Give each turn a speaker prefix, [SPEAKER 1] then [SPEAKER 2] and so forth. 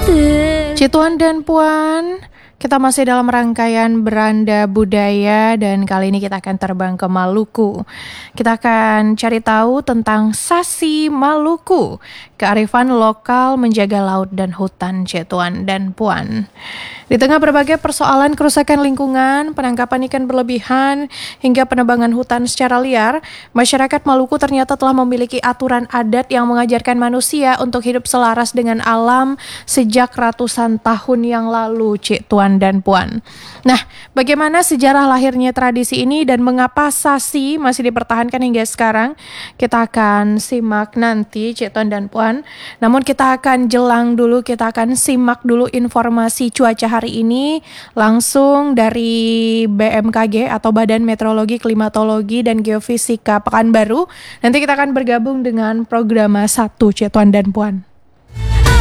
[SPEAKER 1] Cituan dan Puan, kita masih dalam rangkaian Beranda Budaya dan kali ini kita akan terbang ke Maluku. Kita akan cari tahu tentang Sasi Maluku, kearifan lokal menjaga laut dan hutan Cituan dan Puan. Di tengah berbagai persoalan kerusakan lingkungan, penangkapan ikan berlebihan, hingga penebangan hutan secara liar, masyarakat Maluku ternyata telah memiliki aturan adat yang mengajarkan manusia untuk hidup selaras dengan alam sejak ratusan tahun yang lalu, Cik Tuan dan Puan. Nah, bagaimana sejarah lahirnya tradisi ini dan mengapa Sasi masih dipertahankan hingga sekarang? Kita akan simak nanti, Cik Tuan dan Puan. Namun kita akan kita akan simak dulu informasi cuaca hari ini langsung dari BMKG atau Badan Meteorologi, Klimatologi, dan Geofisika Pekanbaru. Nanti kita akan bergabung dengan Programa 1, Cik Tuan dan Puan.